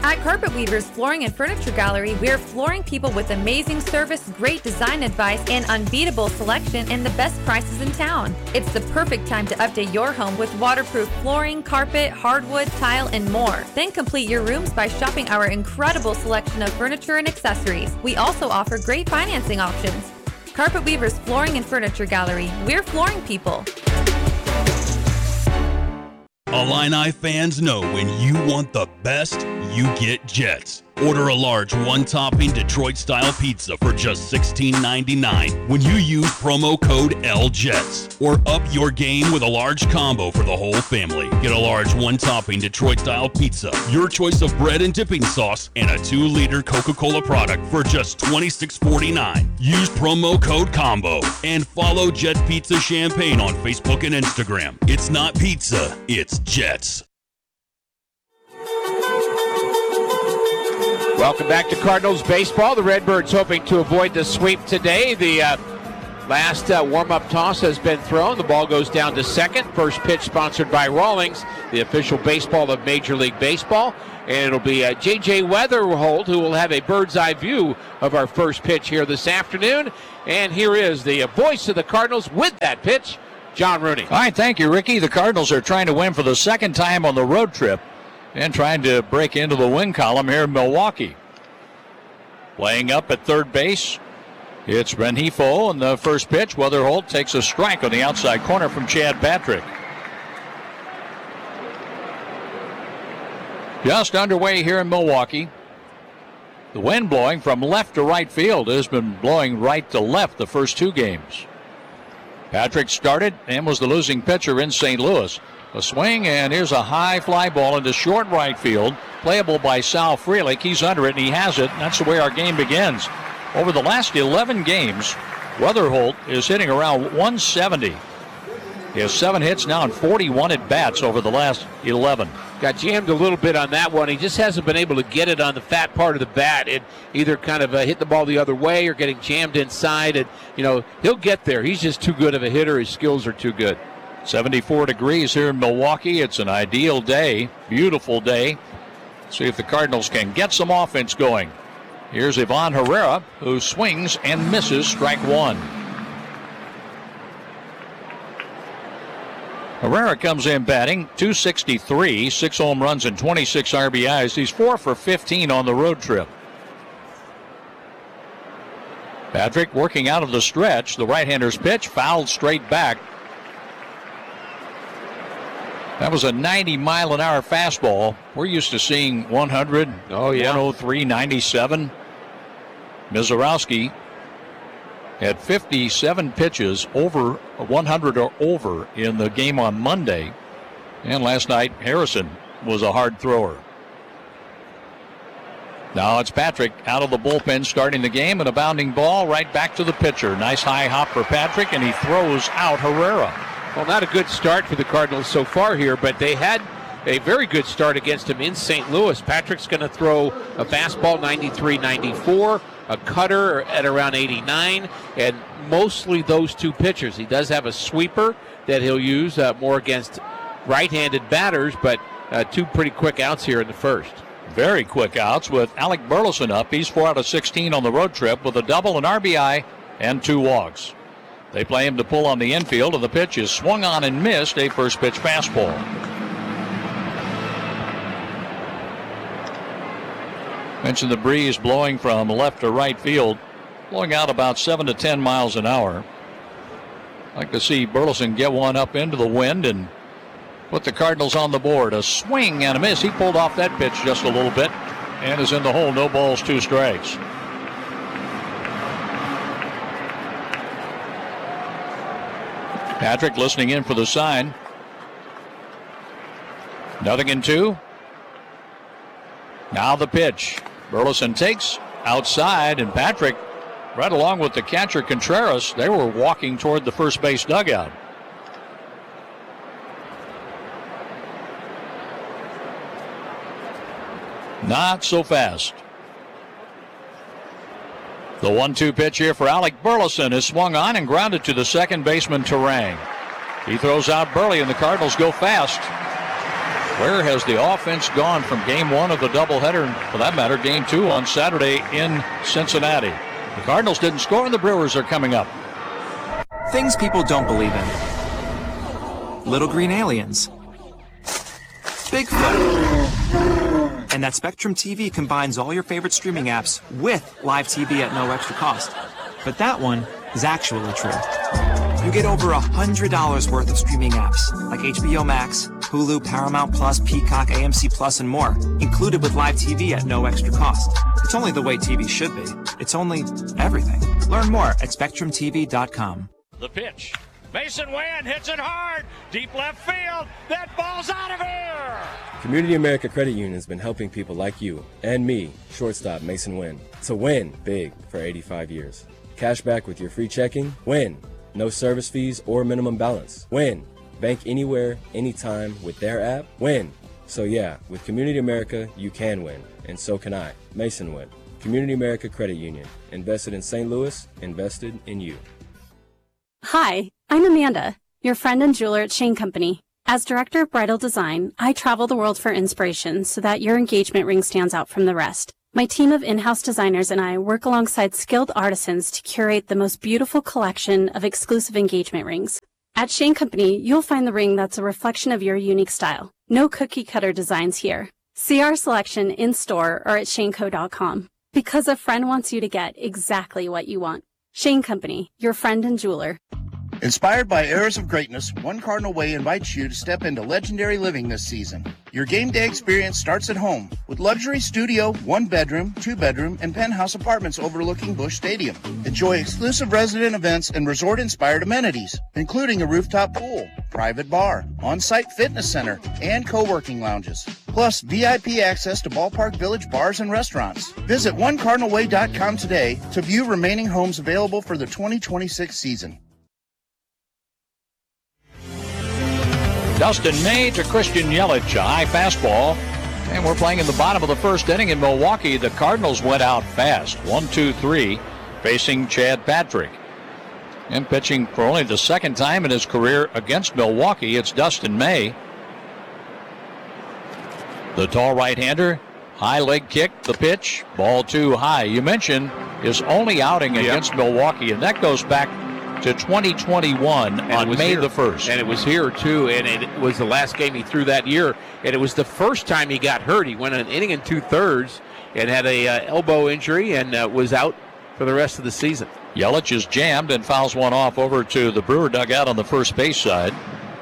At Carpet Weavers Flooring and Furniture Gallery, we're flooring people with amazing service, great design advice, and unbeatable selection and the best prices in town. It's the perfect time to update your home with waterproof flooring, carpet, hardwood, tile, and more. Then complete your rooms by shopping our incredible selection of furniture and accessories. We also offer great financing options. Carpet Weavers Flooring and Furniture Gallery. We're flooring people. Illini fans know when you want the best, you get Jets. Order a large one-topping Detroit-style pizza for just $16.99 when you use promo code LJETS. Or up your game with a large combo for the whole family. Get a large one-topping Detroit-style pizza, your choice of bread and dipping sauce, and a 2-liter Coca-Cola product for just $26.49. Use promo code COMBO and follow Jet Pizza Champaign on Facebook and Instagram. It's not pizza, it's Jets. Welcome back to Cardinals baseball. The Redbirds hoping to avoid the sweep today. The last warm-up toss has been thrown. The ball goes down to second. First pitch sponsored by Rawlings, the official baseball of Major League Baseball. And it'll be J.J. Weatherholt who will have a bird's-eye view of our first pitch here this afternoon. And here is the voice of the Cardinals with that pitch, John Rooney. All right, thank you, Ricky. The Cardinals are trying to win for the second time on the road trip and trying to break into the win column here in Milwaukee. Playing up at third base, it's Rengifo, and the first pitch, Weatherholt takes a strike on the outside corner from Chad Patrick. Just underway here in Milwaukee. The wind blowing from left to right field has been blowing right to left the first two games. Patrick started and was the losing pitcher in St. Louis. A swing, and here's a high fly ball into short right field, playable by Sal Frelick. He's under it, and he has it. And that's the way our game begins. Over the last 11 games, Weatherholt is hitting around 170. He has 7 hits now and 41 at-bats over the last 11. Got jammed a little bit on that one. He just hasn't been able to get it on the fat part of the bat. It either kind of hit the ball the other way or getting jammed inside. And, he'll get there. He's just too good of a hitter. His skills are too good. 74 degrees here in Milwaukee. It's an ideal day, beautiful day. See if the Cardinals can get some offense going. Here's Ivan Herrera, who swings and misses strike one. Herrera comes in batting .263, 6 home runs and 26 RBIs. He's 4 for 15 on the road trip. Patrick working out of the stretch. The right-hander's pitch fouled straight back. That was a 90-mile-an-hour fastball. We're used to seeing 100, 103, 97. Mizorowski had 57 pitches over 100 or over in the game on Monday. And last night, Harrison was a hard thrower. Now it's Patrick out of the bullpen starting the game, and a bounding ball right back to the pitcher. Nice high hop for Patrick, and he throws out Herrera. Well, not a good start for the Cardinals so far here, but they had a very good start against him in St. Louis. Patrick's going to throw a fastball 93, 94, a cutter at around 89, and mostly those two pitchers. He does have a sweeper that he'll use more against right-handed batters, but 2 pretty quick outs here in the first. Very quick outs with Alec Burleson up. He's 4 out of 16 on the road trip with a double, an RBI, and 2 walks. They play him to pull on the infield, and the pitch is swung on and missed, a first pitch fastball. Mentioned the breeze blowing from left to right field, blowing out about 7 to 10 miles an hour. Like to see Burleson get one up into the wind and put the Cardinals on the board. A swing and a miss. He pulled off that pitch just a little bit and is in the hole. No balls, 2 strikes. Patrick listening in for the sign. 0-2. Now the pitch. Burleson takes outside, and Patrick, right along with the catcher Contreras, they were walking toward the first base dugout. Not so fast. The 1-2 pitch here for Alec Burleson is swung on and grounded to the second baseman Terang. He throws out Burley, and the Cardinals go fast. Where has the offense gone from game one of the doubleheader, and for that matter, game two on Saturday in Cincinnati? The Cardinals didn't score, and the Brewers are coming up. Things people don't believe in. Little green aliens. Bigfoot. And that Spectrum TV combines all your favorite streaming apps with live TV at no extra cost. But that one is actually true. You get over $100 worth of streaming apps like HBO Max, Hulu, Paramount Plus, Peacock, AMC Plus, and more, included with live TV at no extra cost. It's only the way TV should be. It's only everything. Learn more at SpectrumTV.com. The pitch. Mason Wynn hits it hard. Deep left field. That ball's out of here. Community America Credit Union has been helping people like you and me, shortstop Mason Wynn, to win big for 85 years. Cash back with your free checking. Win. No service fees or minimum balance. Win. Bank anywhere, anytime with their app. Win. So yeah, with Community America, you can win. And so can I. Mason Wynn. Community America Credit Union. Invested in St. Louis. Invested in you. Hi, I'm Amanda, your friend and jeweler at Shane Company. As director of bridal design, I travel the world for inspiration so that your engagement ring stands out from the rest. My team of in-house designers and I work alongside skilled artisans to curate the most beautiful collection of exclusive engagement rings. At Shane Company, you'll find the ring that's a reflection of your unique style. No cookie-cutter designs here. See our selection in-store or at shaneco.com. Because a friend wants you to get exactly what you want. Shane Company, your friend and jeweler. Inspired by Eras of Greatness, One Cardinal Way invites you to step into legendary living this season. Your game day experience starts at home with luxury studio, 1-bedroom, 2-bedroom, and penthouse apartments overlooking Busch Stadium. Enjoy exclusive resident events and resort-inspired amenities, including a rooftop pool, private bar, on-site fitness center, and co-working lounges. Plus, VIP access to Ballpark Village bars and restaurants. Visit OneCardinalWay.com today to view remaining homes available for the 2026 season. Dustin May to Christian Yelich, a high fastball. And we're playing in the bottom of the first inning in Milwaukee. The Cardinals went out fast, 1-2-3, facing Chad Patrick. And pitching for only the second time in his career against Milwaukee, it's Dustin May. The tall right-hander, high leg kick, the pitch, ball too high. You mentioned his only outing against Milwaukee, and that goes back to 2021 on May the 1st. And it was here, too, and it was the last game he threw that year. And it was the first time he got hurt. He went an inning and 2/3 and had a elbow injury and was out for the rest of the season. Yelich is jammed and fouls one off over to the Brewer dugout on the first base side.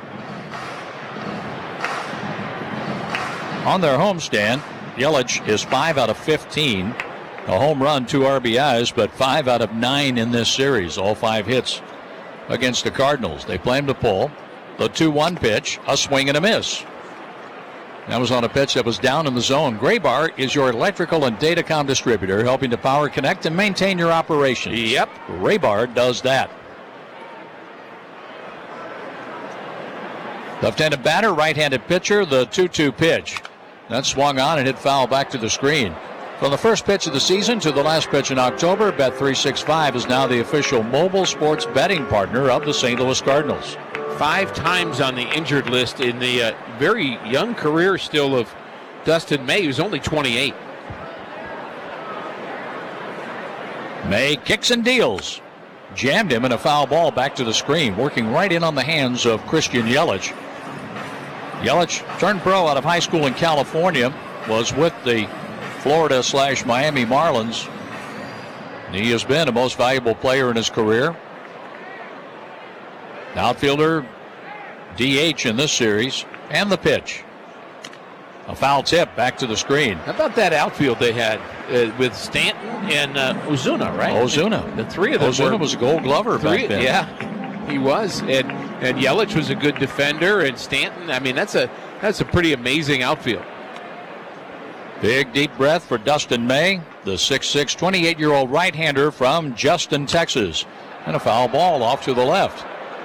On their homestand, Yelich is 5 out of 15. A home run, 2 RBIs, but 5 out of 9 in this series. All 5 hits against the Cardinals. They play him to pull. The 2-1 pitch, a swing and a miss. That was on a pitch that was down in the zone. Graybar is your electrical and datacom distributor, helping to power, connect, and maintain your operations. Yep. Graybar does that. Left-handed batter, right-handed pitcher, the 2-2 pitch. That swung on and hit foul back to the screen. From the first pitch of the season to the last pitch in October, Bet365 is now the official mobile sports betting partner of the St. Louis Cardinals. 5 times on the injured list in the very young career still of Dustin May, who's only 28. May kicks and deals. Jammed him in a foul ball back to the screen, working right in on the hands of Christian Yelich. Yelich turned pro out of high school in California, was with the Florida/Miami Marlins. He has been a most valuable player in his career. Outfielder, DH in this series, and the pitch. A foul tip back to the screen. How about that outfield they had with Stanton and Ozuna, right? Ozuna. The 3 of them. Ozuna was a Gold Glover back then. Yeah, he was. And Yelich was a good defender, and Stanton, I mean, that's a pretty amazing outfield. Big deep breath for Dustin May, the 6'6", 28-year-old right-hander from Justin, Texas. And a foul ball off to the left.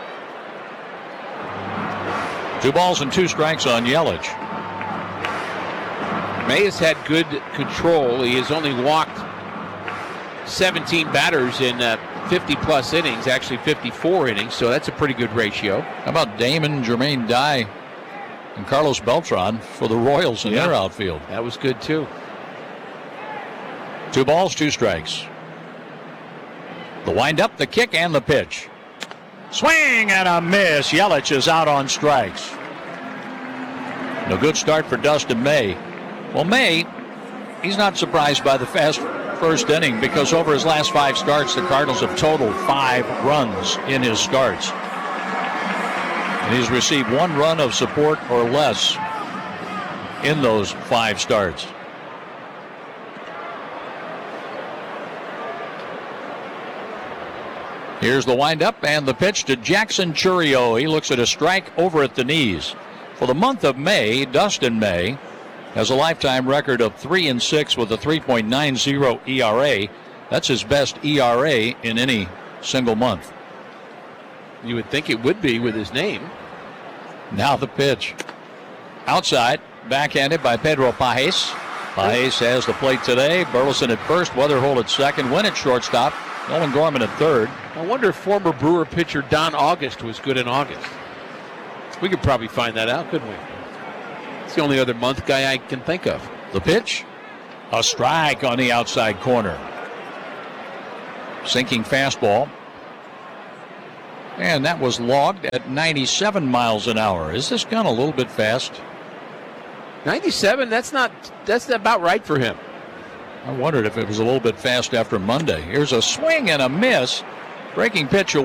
2 balls and 2 strikes on Yelich. May has had good control. He has only walked 17 batters in 50-plus innings, actually 54 innings, so that's a pretty good ratio. How about Damon Jermaine Dye And Carlos Beltran for the Royals in their outfield. That was good, too. 2 balls, 2 strikes. The windup, the kick, and the pitch. Swing and a miss. Yelich is out on strikes. A good start for Dustin May. Well, May, he's not surprised by the fast first inning because over his last 5 starts, the Cardinals have totaled 5 runs in his starts. And he's received 1 run of support or less in those 5 starts. Here's the windup and the pitch to Jackson Chourio. He looks at a strike over at the knees. For the month of May, Dustin May has a lifetime record of 3-6 with a 3.90 ERA. That's his best ERA in any single month. You would think it would be with his name. Now the pitch. Outside, backhanded by Pedro Pages. Pages has the plate today. Burleson at first, Weatherholt at second, Wynn at shortstop, Nolan Gorman at third. I wonder if former Brewer pitcher Don August was good in August. We could probably find that out, couldn't we? It's the only other month guy I can think of. The pitch, a strike on the outside corner. Sinking fastball. And that was logged at 97 miles an hour. Is this gun a little bit fast? 97, that's about right for him. I wondered if it was a little bit fast after Monday. Here's a swing and a miss. Breaking pitch